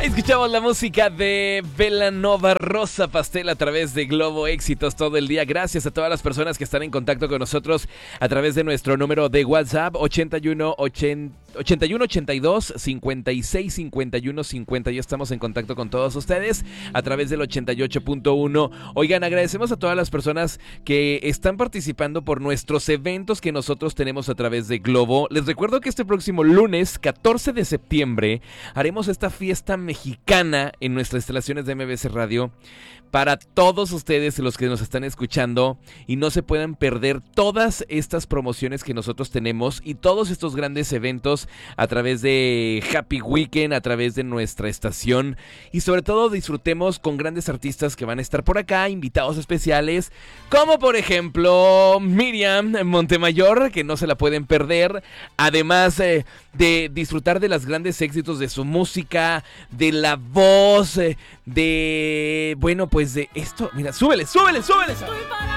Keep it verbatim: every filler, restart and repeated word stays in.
Escuchamos la música de Belanova, Rosa Pastel a través de Globo Éxitos todo el día. Gracias a todas las personas que están en contacto con nosotros a través de nuestro número de WhatsApp ochenta y uno ochenta y uno ochenta y dos cincuenta y seis cincuenta y uno cincuenta. Ya estamos en contacto con todos ustedes a través del ochenta y ocho punto uno. Oigan, agradecemos a todas las personas que están participando por nuestros eventos que nosotros tenemos a través de Globo. Les recuerdo que este próximo lunes catorce de septiembre haremos esta fiesta mexicana en nuestras instalaciones de M B S Radio para todos ustedes, los que nos están escuchando, y no se puedan perder todas estas promociones que nosotros tenemos y todos estos grandes eventos a través de Happy Weekend, a través de nuestra estación, y sobre todo disfrutemos con grandes artistas que van a estar por acá, invitados especiales, como por ejemplo Miriam Montemayor, que no se la pueden perder, además eh, de disfrutar de los grandes éxitos de su música, de la voz, eh, de, bueno, pues de esto, mira, súbele, súbele, súbele.